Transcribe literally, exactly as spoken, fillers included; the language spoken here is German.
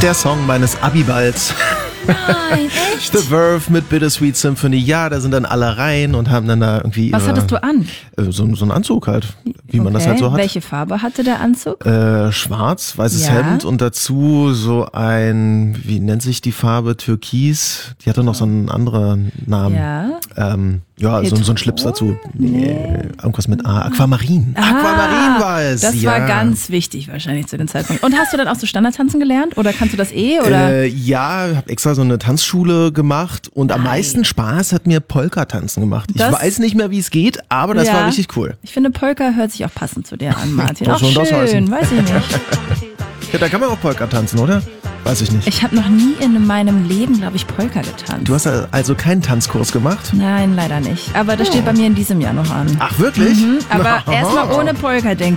Der Song meines Abiballs. Nein, echt? The Verve mit Bittersweet Symphony. Ja, da sind dann alle rein und haben dann da irgendwie... Was ihre, hattest du an? äh, So, so ein Anzug halt, wie man das Okay. halt so hat. Welche Farbe hatte der Anzug? Äh, schwarz, weißes Ja. Hemd und dazu so ein, wie nennt sich die Farbe, Türkis. Die hatte noch so einen anderen Namen. Ja. Ähm, ja, so, so ein Schlips dazu. Nee, irgendwas mit A. Aquamarin. Aquamarin war es. Das ja. war ganz wichtig wahrscheinlich zu dem Zeitpunkt. Und hast du dann auch so Standardtanzen gelernt? Oder kannst du das eh? Oder? Äh, ja, habe extra so eine Tanzschule gemacht und am meisten Spaß hat mir Polka-Tanzen gemacht. Ich Das- weiß nicht mehr, wie es geht, aber das Ja. war richtig cool. Ich finde, Polka hört sich auch passend zu dir an, Martin. Was Auch soll das schön, heißen? weiß ich nicht. Ja, da kann man auch Polka tanzen, oder? Weiß ich nicht. Ich habe noch nie in meinem Leben, glaube ich, Polka getanzt. Du hast also keinen Tanzkurs gemacht? Nein, leider nicht. Aber das steht bei mir in diesem Jahr noch an. Ach, wirklich? Mhm, aber erstmal ohne Polka, denke